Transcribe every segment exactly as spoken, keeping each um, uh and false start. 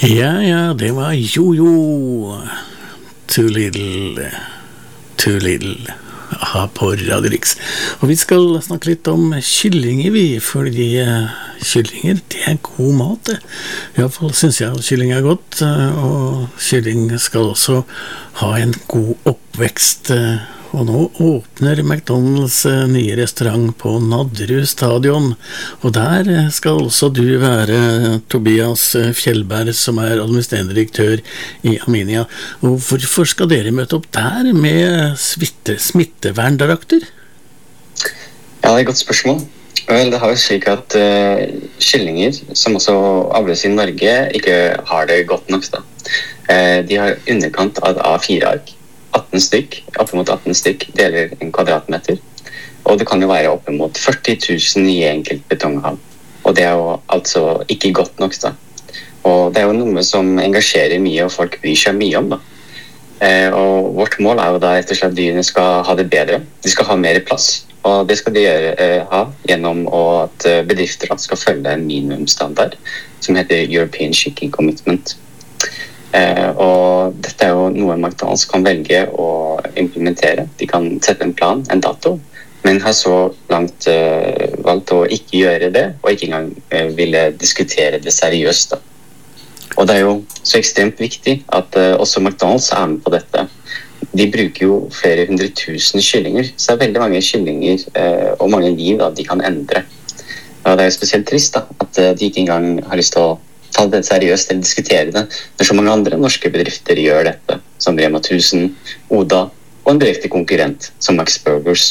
Ja, ja, det var Jojo. Too little, too little. Aha, på Radio Rix. Og vi skal snakke litt om kyllinger, vi, fordi uh, kyllinger, det er god mat, det. I hvert fall synes jeg at kylling er godt, uh, og kylling skal også ha en god oppvekst. Uh, og nå åpner McDonalds uh, nye restaurant på Nadderud stadion, og der uh, skal også du være, uh, Tobias uh, Fjellberg, som er administrerende direktør i Aminia. Og hvorfor skal dere møte opp der med smitte, smitteverndrakter? Ja, det er et godt spørsmål. Vel, det har jo slik at uh, kyllinger, som også avles i Norge, ikke har det godt nok da. Uh, de har underkant av A fire ark. atten stykk, opp mot atten stykk deler en kvadratmeter. Og det kan jo være opp mot førti tusen i enkelt betonghav. Og det er jo altså ikke godt nok da. Og det er jo noe som engasjerer mye, og folk bryr seg mye om da. Eh, og vårt mål er jo da etter at dyrene skal ha det bedre. De skal ha mer plass, og det skal de gjøre, eh, ha gjennom at bedrifter da, skal følge en minimumsstandard som heter European Chicken Commitment. Eh, og dette er jo noe McDonalds kan velge å implementere. De kan sette en plan, en dato, men har så langt eh, valgt å ikke gjøre det, og ikke engang eh, ville diskutere det seriøst da. Og det er jo så ekstremt viktig at eh, også McDonalds er med på dette. De bruker jo flere hundre tusen kyllinger, så det er veldig mange kyllinger eh, og mange liv da, de kan endre. Og det er jo spesielt trist da, at eh, de ikke engang har lyst til å ta det seriøst eller diskutere det, når så mange andre norske bedrifter gjør dette, som Rema tusen, Oda og en bedrift konkurrent som Max Burgers.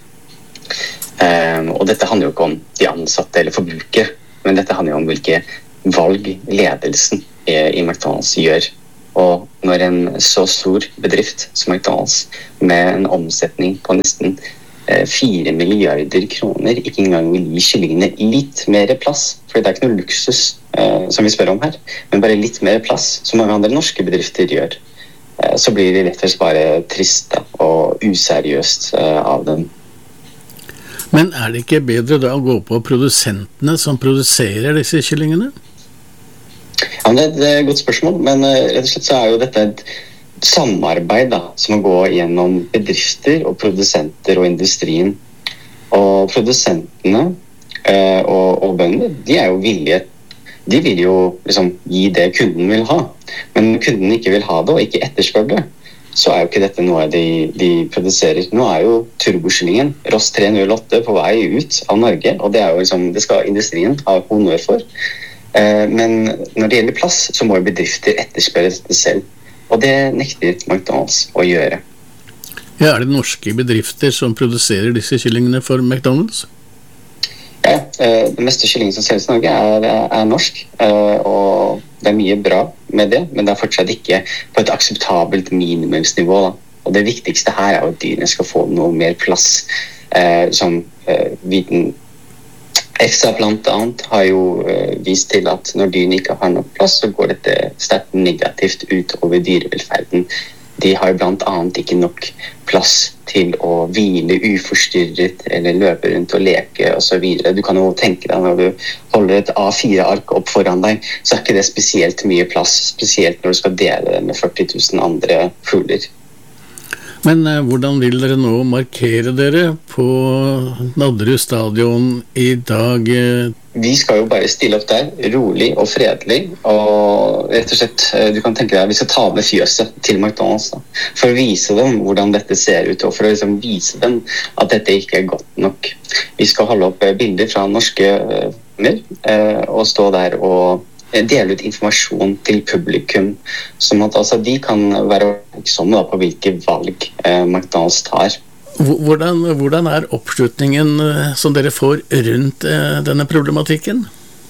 Um, og dette handler jo ikke om de ansatte eller forbruket, men dette handler jo om hvilke valg ledelsen i, i McDonalds gjør. Og når en så stor bedrift som McDonalds med en omsetning på nesten fire milliarder kroner ikke engang vil gi kyllingene litt mer plass, for det er ikke noe luksus eh, som vi spør om her, men bare litt mer plass, som mange andre norske bedrifter gjør, eh, så blir det rett og slett bare trist da, og useriøst eh, av dem. Men er det ikke bedre da å gå på produsentene som produserer disse kyllingene? Ja, men det er et godt spørsmål, men eh, rett og slett så er jo dette et samarbeid da, som må gå gjennom bedrifter og produsenter og industrien. Og produsentene eh, og, og bønder, de er jo villige, de vil jo liksom gi det kunden vil ha. Men når kunden ikke vil ha det og ikke etterspør det, så er jo ikke dette noe de, de produserer. Nå er jo turbokyllingen Ross tre null åtte på vei ut av Norge, og det, er jo liksom, det skal industrien ha honnør for. Eh, men når det gjelder plass, så må jo bedrifter etterspørre dette selv. Og det nekter McDonalds å gjøre. Ja, er det norske bedrifter som produserer disse kyllingene for McDonalds? Ja, det meste kyllingen som selges i Norge er, er norsk, og det er mye bra med det, men det er fortsatt ikke på et akseptabelt minimumsnivå da. Og det viktigste her er at dyrene skal få noe mer plass, som viten EFSA blant annet har jo uh, vist til at når dyrene ikke har nok plass, så går dette sterkt negativt ut over dyrevelferden. De har blant annet ikke nok plass til å hvile uforstyrret eller løpe rundt og leke og så videre. Du kan jo tenke deg når du holder et A fire ark opp foran deg, så er ikke det spesielt mye plass, spesielt når du skal dele det med førti tusen andre fugler. Men eh, hvordan vil dere nå markere dere på Nadderud stadion i dag? Vi skal jo bare stille opp der, rolig og fredelig, og rett og slett, du kan tenke deg, vi skal ta med fjøset til McDonalds da, for å vise dem hvordan dette ser ut, og for å liksom vise dem at dette ikke er godt nok. Vi skal holde opp bilder fra norske filmer, eh, og stå der og dele ut informasjon til publikum, som at altså, de kan være oppmerksomme på hvilke valg eh, McDonalds tar. Hvordan, hvordan er oppslutningen som dere får rundt eh, denne problematikken?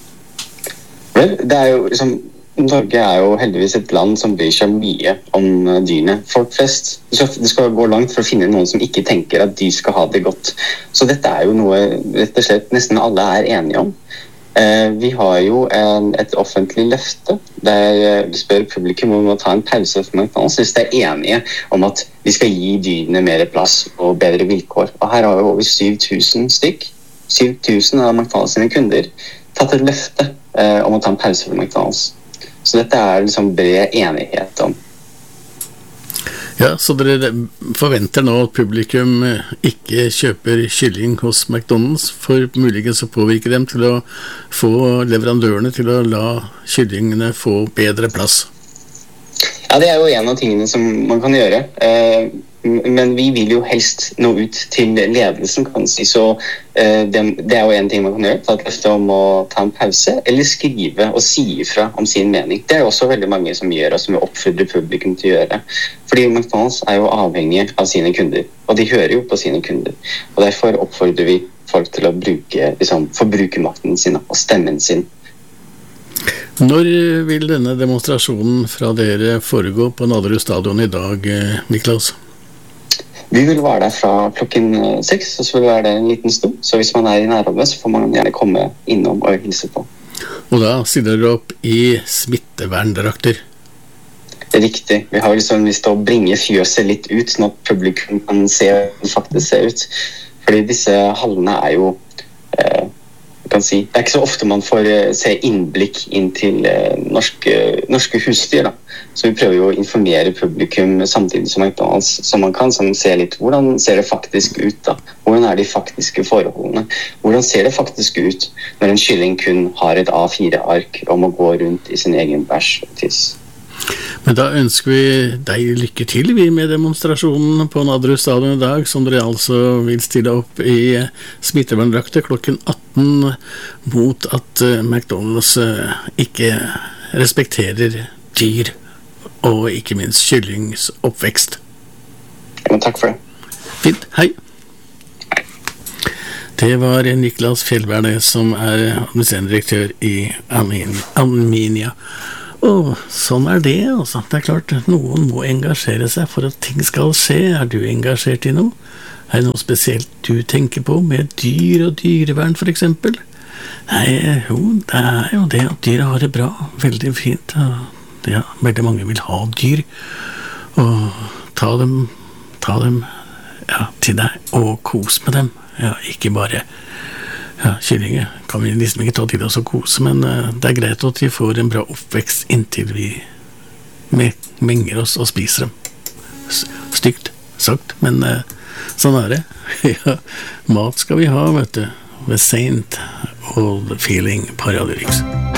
Vel, det er jo liksom, Norge er jo heldigvis et land som bryr seg mye om dyrene. Folk flest, det skal gå langt for å finne noen som ikke tenker at dyr skal ha det godt. Så dette er jo noe rett og slett nesten alle er enige om. Eh, vi har jo en, et offentlig løfte der vi spør publikum om å ta en pause for McDonalds hvis de er enige om at vi skal gi dyrene mer plass og bedre vilkår. Og her har vi over syv tusen stykk, syv tusen av McDonalds sine kunder tatt et løfte eh, om å ta en pause for McDonalds. Så dette er liksom bred enighet om. Ja, så dere forventer nå at publikum ikke kjøper kylling hos McDonald's, for muligens å påvirke dem til å få leverandørene til å la kyllingene få bedre plass? Ja, det er jo en av tingene som man kan gjøre. Eh, men vi vil jo helst nå ut til ledelsen, kan man si. Så eh, det, det er jo en ting man kan gjøre, ta et løfte om å ta en pause, eller skrive og si ifra om sin mening. Det er jo også veldig mange som gjør, og som oppfordrer publikum til å gjøre. Fordi McDonald's er jo avhengig av sine kunder, og de hører jo på sine kunder. Og derfor oppfordrer vi folk til å bruke liksom, forbrukermakten sin og stemmen sin. Når vil denne demonstrasjonen fra dere foregå på Nadderud stadion i dag, Niklas? Vi vil være der fra klokken seks, og så vil vi være der en liten stund. Så hvis man er i nærområdet, så får man gjerne komme innom og hilse på. Og da stiller dere opp i smitteverndrakter? Det er riktig. Vi har liksom lyst til å bringe fjøset litt ut, sånn at publikum kan se hvordan det faktisk ser ut. Fordi disse hallene er jo... Eh, kan si. Det er ikke så ofte man får uh, se innblikk inn til uh, norske, norske husdyr. Da. Så vi prøver jo å informere publikum samtidig som McDonald's som man kan, som ser litt hvordan ser det faktisk ut. Da. Hvordan er de faktiske forholdene? Hvordan ser det faktisk ut når en kylling kun har et A fire ark om å gå rundt i sin egen bæsj og tiss? Men da ønsker vi deg lykke til vi med demonstrasjonen på Nadderud stadion i dag, som dere altså vil stille opp i smitteverndrakter klokken atten mot at McDonald's ikke respekterer dyr og ikke minst kyllings oppvekst. Ja, takk for det. Fint, hei. Det var Niklas Fjellberg som er administrerende direktør i Armenia. Og sånn er det, altså. Det er klart, noen må engasjere seg for at ting skal skje. Er du engasjert i noe? Er det noe spesielt du tenker på med dyr og dyrevern, for eksempel? Nei, jo, det er jo det at dyra har det bra. Veldig fint. Ja, veldig mange vil ha dyr. Og ta dem, ta dem ja, til deg og kos med dem. Ja, ikke bare... Ja, kyllinger kan vi liksom ikke ta til oss og kose, men uh, det er greit at vi får en bra oppvekst inntil vi menger oss og spiser dem. Stygt sagt, men uh, sånn er det. Ja, mat skal vi ha, vet du. Ved Saint Old Feeling på Radio Riks.